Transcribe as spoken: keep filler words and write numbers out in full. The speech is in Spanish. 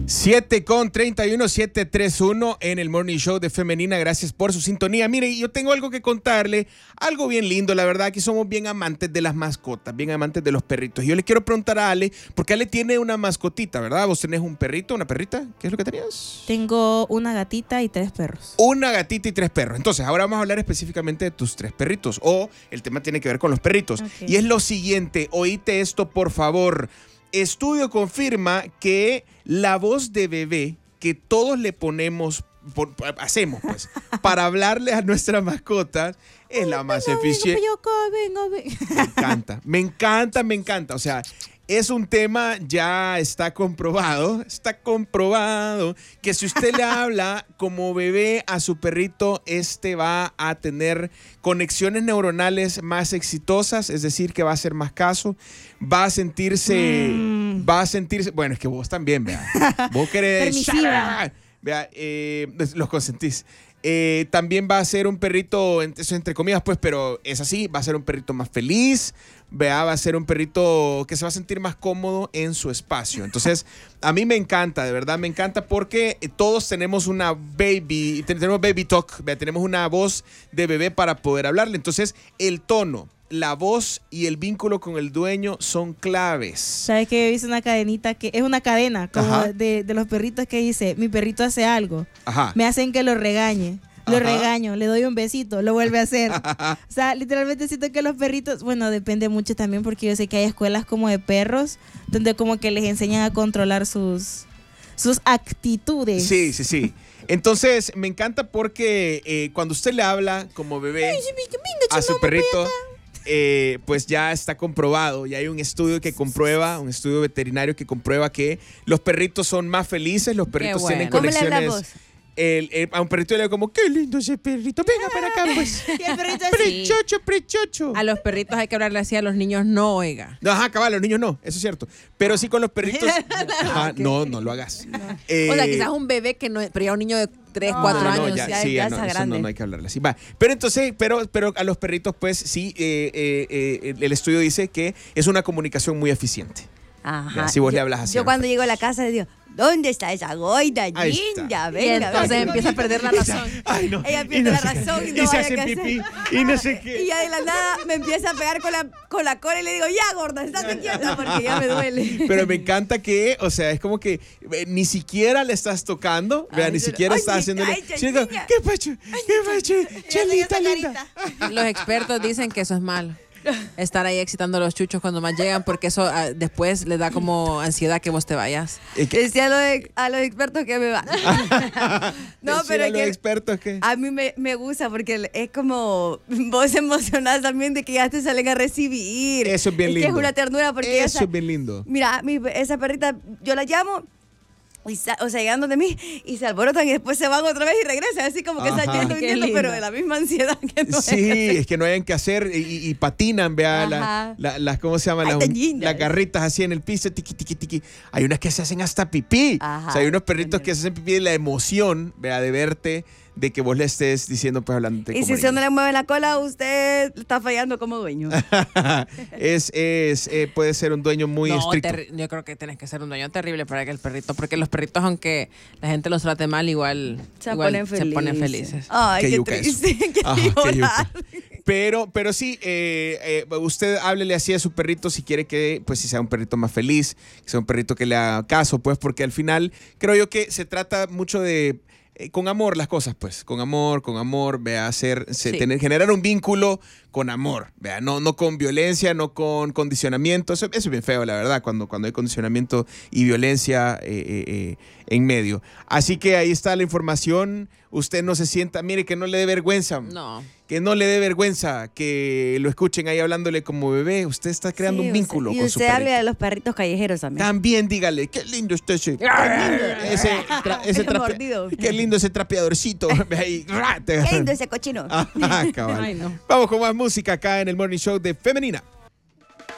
siete con treinta y uno, siete treinta y uno en el Morning Show de Femenina. Gracias por su sintonía. Mire, yo tengo algo que contarle, algo bien lindo, la verdad, que somos bien amantes de las mascotas, bien amantes de los perritos. Yo le quiero preguntar a Ale, porque Ale tiene una mascotita, ¿verdad? ¿Vos tenés un perrito, una perrita? ¿Qué es lo que tenías? Tengo una gatita y tres perros. Una gatita y tres perros. Entonces, ahora vamos a hablar específicamente de tus tres perritos, o el tema tiene que ver con los perritos. Okay. Y es lo siguiente, oíte esto, por favor. Estudio confirma que la voz de bebé que todos le ponemos, por, hacemos pues, para hablarle a nuestras mascotas es la más eficiente. Me encanta, me encanta, me encanta. O sea, es un tema, ya está comprobado, está comprobado que si usted le habla como bebé a su perrito, este va a tener conexiones neuronales más exitosas, es decir, que va a hacer más caso, va a sentirse, mm. va a sentirse, bueno, es que vos también, vea, vos querés, vea, eh, los consentís. Eh, también va a ser un perrito, eso entre comillas, pues, pero es así, va a ser un perrito más feliz, vea, va a ser un perrito que se va a sentir más cómodo en su espacio. Entonces, a mí me encanta, de verdad me encanta, porque todos tenemos una baby, tenemos baby talk, vea, tenemos una voz de bebé para poder hablarle. Entonces, el tono, la voz y el vínculo con el dueño son claves. ¿Sabes que yo hice una cadenita que es una cadena como de, de los perritos que dice, mi perrito hace algo, Ajá. me hacen que lo regañe, lo Ajá. regaño, le doy un besito, lo vuelve a hacer. O sea, literalmente siento que los perritos, bueno, depende mucho también, porque yo sé que hay escuelas como de perros donde como que les enseñan a controlar sus, sus actitudes. Sí, sí, sí. Entonces, me encanta porque eh, cuando usted le habla como bebé a su perrito, Eh, pues ya está comprobado, ya hay un estudio que comprueba, un estudio veterinario que comprueba que los perritos son más felices, los perritos bueno. tienen conexiones. ¿Cómo le hablamos? El, el, a un perrito le digo como, qué lindo ese perrito, venga para acá pues. Y el perrito prechocho, prechocho. A los perritos hay que hablarle así, a los niños no, oiga. No, ajá, cabal, a los niños no, eso es cierto. Pero sí con los perritos, ajá, no, no lo hagas. No. Eh, o sea, quizás un bebé que no, pero ya un niño de tres, cuatro no, años, no, ya, ya, sí, ya, ya está no, grande. No, no hay que hablarle así. Va. Pero entonces, pero, pero a los perritos, pues sí, eh, eh, eh, el estudio dice que es una comunicación muy eficiente. Ajá. Si vos yo, le hablas así. Yo cuando llego a la casa le digo, ¿dónde está esa goida linda? Venga, y entonces venga. empieza a perder la razón. Ay, no. Ella pierde no la razón y no y se vaya hace a pipí y no sé qué. Y ya de la nada me empieza a pegar con la, con la cola y le digo, ya gorda, estate quieta porque ya me duele. Pero me encanta que, o sea, es como que eh, ni siquiera le estás tocando, ay, vea, ni siquiera estás haciéndole. Ay, Sino, ¿qué pacho? ¿Qué pacho? Chelita linda. Los expertos dicen que eso es malo. Estar ahí excitando a los chuchos cuando más llegan, porque eso uh, después le da como ansiedad que vos te vayas. Decía a los, a los expertos que me va. No, pero a los que expertos que a mí me, me gusta porque es como vos emocionás también de que ya te salen a recibir. Eso es bien es lindo. Que es una ternura porque eso esa, es bien lindo. Mira, mi, esa perrita yo la llamo. Y sa- o sea, llegando de mí y se alborotan y después se van otra vez y regresan, así como que están yendo y yendo, pero de la misma ansiedad que no sí, hay es que no hayan que hacer y, y patinan, vea, las la, la, ¿cómo se llama? Las la garritas así en el piso, tiqui, tiqui, tiqui. Hay unas que se hacen hasta pipí. Ajá, o sea, hay unos perritos que se hacen pipí de la emoción, vea, de verte, de que vos le estés diciendo, pues hablando. Y si usted no le mueve la cola, usted está fallando como dueño. es, es, eh, puede ser un dueño muy no, estricto. Ter- yo creo que tienes que ser un dueño terrible para que el perrito, porque los perritos, aunque la gente los trate mal, igual se, igual ponen, se felices. ponen felices. Ay, qué, qué triste. Qué Ajá, qué pero, pero sí, eh, eh, usted háblele así a su perrito si quiere que, pues, si sea un perrito más feliz, que sea un perrito que le haga caso, pues, porque al final creo yo que se trata mucho de eh, con amor las cosas, pues, con amor, con amor, vea, hacer, se, sí. tener, generar un vínculo con amor, vea, no, no con violencia, no con condicionamiento. Eso, eso es bien feo, la verdad, cuando, cuando hay condicionamiento y violencia eh, eh, eh, en medio. Así que ahí está la información. Usted no se sienta, mire, que no le dé vergüenza. No. Que no le dé vergüenza que lo escuchen ahí hablándole como bebé. Usted está creando sí, un vínculo usted, con y su usted perrito. hable de los perritos callejeros también. También dígale, qué lindo está ese. Qué lindo ese, tra, ese trape, qué lindo ese trapeadorcito. Ahí, qué lindo ese cochino. Ah, Ay, no. Vamos con más música acá en el Morning Show de Femenina.